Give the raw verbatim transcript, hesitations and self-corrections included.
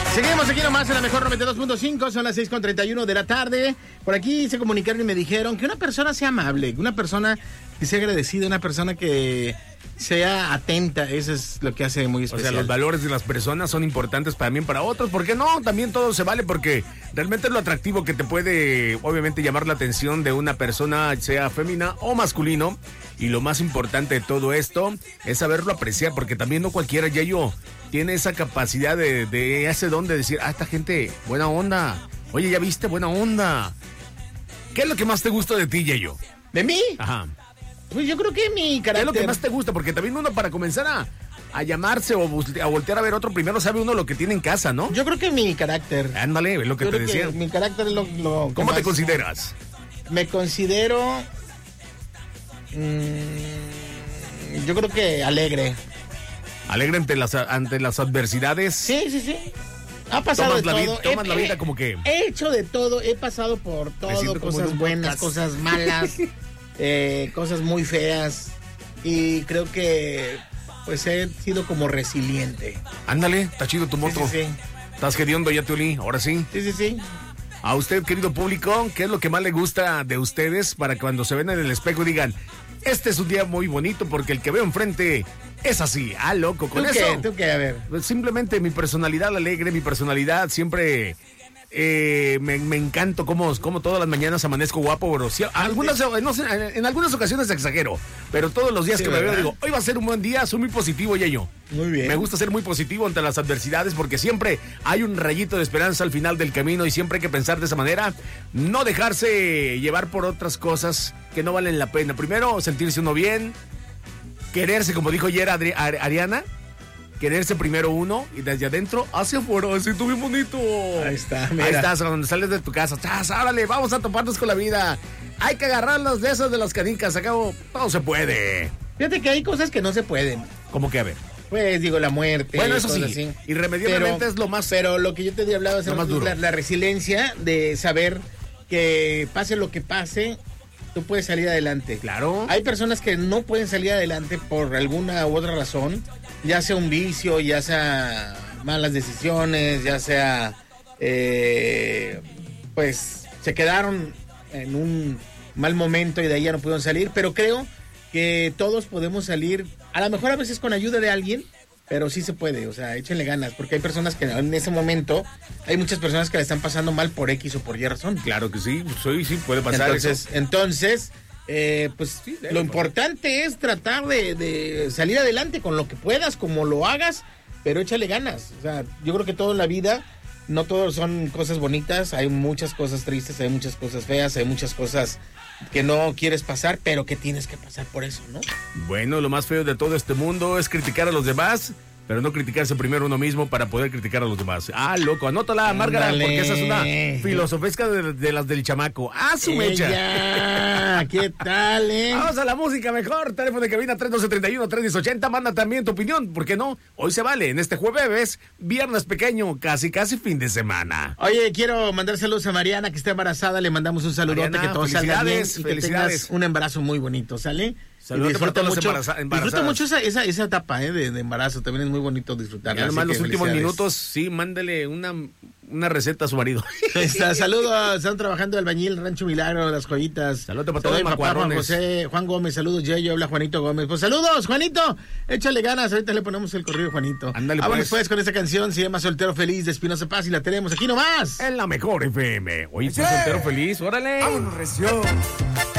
Seguimos aquí nomás en la mejor noventa y dos punto cinco, son las seis con treinta y uno de la tarde. Por aquí se comunicaron y me dijeron que una persona sea amable, una persona que sea agradecida, una persona que sea atenta, eso es lo que hace muy especial. O sea, los valores de las personas son importantes también para otros, ¿por qué no? También todo se vale, porque realmente es lo atractivo que te puede, obviamente, llamar la atención de una persona, sea fémina o masculino, y lo más importante de todo esto es saberlo apreciar, porque también no cualquiera, ya yo, tiene esa capacidad de, de ese don de decir, ah, esta gente, buena onda, oye, ¿ya viste? Buena onda. ¿Qué es lo que más te gusta de ti, Yayo? ¿De mí? Ajá. Pues yo creo que mi carácter... ¿Qué es lo que más te gusta? Porque también uno, para comenzar a, a llamarse o a voltear a ver otro, primero sabe uno lo que tiene en casa, ¿no? Yo creo que mi carácter. Ándale, es lo que yo te creo decía. Que mi carácter es lo, lo ¿Cómo que te más... consideras? Me considero... Mmm, yo creo que alegre. ¿Alegre ante las, ante las adversidades? Sí, sí, sí. Ha pasado tomas de la todo. Vida, tomas he, la vida como que... He hecho de todo, he pasado por todo, cosas buenas, cosas malas, eh, cosas muy feas. Y creo que pues he sido como resiliente. Ándale, está chido tu moto. Sí, sí, sí. Estás hediondo, ya te olí, ahora sí. Sí, sí, sí. A usted, querido público, ¿qué es lo que más le gusta de ustedes para que cuando se ven en el espejo digan, este es un día muy bonito porque el que veo enfrente es así? Ah, loco, con ¿Tú eso. qué? ¿Tú qué? A ver. Simplemente mi personalidad alegre, mi personalidad siempre... Eh, me, me encanto como, como todas las mañanas amanezco guapo, bro. Sí, algunas, no sé, en algunas ocasiones exagero, pero todos los días sí, que me ¿verdad? Veo digo, hoy va a ser un buen día, soy muy positivo, ya yo. Muy bien. Me gusta ser muy positivo ante las adversidades porque siempre hay un rayito de esperanza al final del camino y siempre hay que pensar de esa manera, no dejarse llevar por otras cosas que no valen la pena. Primero, sentirse uno bien, quererse, como dijo ayer Adri- Ariana. Quererse primero uno y desde adentro hacia afuera, así tú bien bonito. Ahí está, mira. Ahí estás, cuando sales de tu casa, chas, árale, vamos a toparnos con la vida. Hay que agarrarlos de esas de las canicas, acabo, todo se puede. Fíjate que hay cosas que no se pueden. ¿Cómo que a ver? Pues digo, la muerte. Bueno, eso sí, así. irremediablemente pero, es lo más... Pero lo que yo te hablaba es la, la resiliencia de saber que pase lo que pase, tú puedes salir adelante. Claro. Hay personas que no pueden salir adelante por alguna u otra razón, ya sea un vicio, ya sea malas decisiones, ya sea, eh, pues, se quedaron en un mal momento y de ahí ya no pudieron salir, pero creo que todos podemos salir, a lo mejor a veces con ayuda de alguien, pero sí se puede, o sea, échenle ganas, porque hay personas que en ese momento, hay muchas personas que la están pasando mal por X o por Y razón. Claro que sí, sí, sí puede pasar entonces, eso. Entonces, eh, pues sí, lo importante es tratar de, de salir adelante con lo que puedas, como lo hagas, pero échale ganas. O sea, yo creo que todo en la vida, no todo son cosas bonitas, hay muchas cosas tristes, hay muchas cosas feas, hay muchas cosas que no quieres pasar, pero que tienes que pasar por eso, ¿no? Bueno, lo más feo de todo este mundo es criticar a los demás, pero no criticarse primero uno mismo para poder criticar a los demás. Ah, loco, anótala, Márgara, porque esa es una filosofesca de, de las del chamaco. ¡Ah, su mecha! ¿Qué tal, eh? Vamos a la música mejor. Teléfono de cabina tres doce treinta y uno, tres diez ochenta. Manda también tu opinión, ¿por qué no? Hoy se vale, en este jueves, viernes pequeño, casi casi fin de semana. Oye, quiero mandar saludos a Mariana, que está embarazada. Le mandamos un saludote, Mariana, que todo salga bien y que tengas un embarazo muy bonito, ¿sale? Saludos para todos los embarazadas. Disfruta mucho esa, esa, esa etapa eh, de, de embarazo, también es muy bonito disfrutarla. Además, los últimos minutos, sí, mándele una, una receta a su marido. Está, saludos, están trabajando el albañil, Rancho Milagro, Las Joyitas. Saludos para todos los papá, Juan José, Juan Gómez, saludos, Yeyo, habla Juanito Gómez. Pues saludos, Juanito, échale ganas, ahorita le ponemos el corrido, Juanito. Ándale, Vámonos pues. pues con esta canción, se llama Soltero Feliz de Espinosa Paz y la tenemos aquí nomás. En la mejor F M. Oye, ¿estás soltero feliz? Órale. Vámonos, recio.